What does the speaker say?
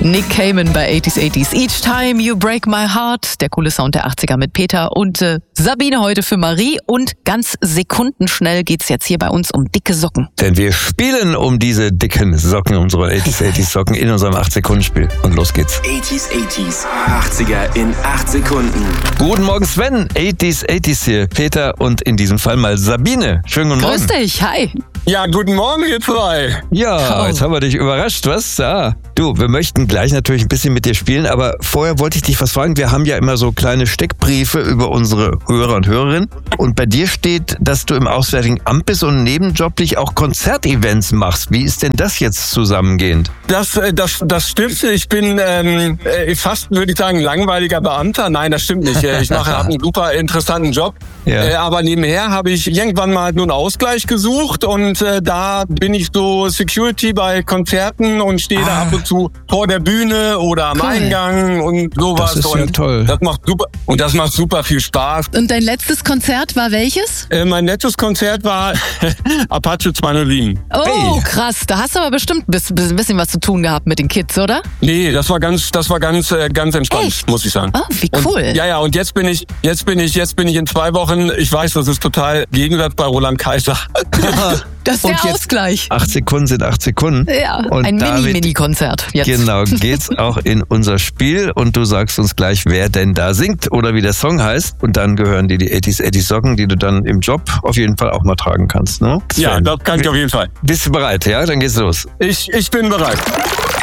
Nick Cayman bei 80s. Each Time You Break My Heart. Der coole Sound der 80er mit Peter und Sabine heute für Marie. Und ganz sekundenschnell geht's jetzt hier bei uns um dicke Socken. Denn wir spielen um diese dicken Socken, unsere 80s Socken in unserem 8-Sekunden-Spiel. Und los geht's. 80s. 80er in 8 Sekunden. Guten Morgen Sven, 80s hier. Peter und in diesem Fall mal Sabine. Schönen guten Morgen. Grüß dich, hi. Ja, guten Morgen, ihr zwei. Ja, Jetzt haben wir dich überrascht, was? Ja. Du, wir möchten gleich natürlich ein bisschen mit dir spielen, aber vorher wollte ich dich was fragen. Wir haben ja immer so kleine Steckbriefe über unsere Hörer und Hörerinnen. Und bei dir steht, dass du im Auswärtigen Amt bist und nebenjoblich auch Konzertevents machst. Wie ist denn das jetzt zusammengehend? Das stimmt. Ich bin fast, würde ich sagen, langweiliger Beamter. Nein, das stimmt nicht. Ich habe einen super interessanten Job. Ja. Aber nebenher habe ich irgendwann mal nur einen Ausgleich gesucht und da bin ich so Security bei Konzerten und stehe da ab und zu vor der Bühne oder am Eingang und sowas. Das ist ja toll. Das macht super viel Spaß. Und dein letztes Konzert war welches? Mein letztes Konzert war Apache 207. Oh, krass. Da hast du aber bestimmt ein bisschen was zu tun gehabt mit den Kids, oder? Nee, das war ganz entspannt, Echt? muss ich sagen. Oh, wie cool. Und jetzt bin ich in 2 Wochen, ich weiß, das ist total Gegensatz bei Roland Kaiser. Das ist der Ausgleich. 8 Sekunden sind 8 Sekunden. Ja, und ein damit, Mini-Konzert jetzt. Genau, geht's auch in unser Spiel und du sagst uns gleich, wer denn da singt oder wie der Song heißt. Und dann gehören dir die 80s Socken, die du dann im Job auf jeden Fall auch mal tragen kannst, ne? Ja, das kann ich auf jeden Fall. Bist du bereit? Ja, dann geht's los. Ich bin bereit.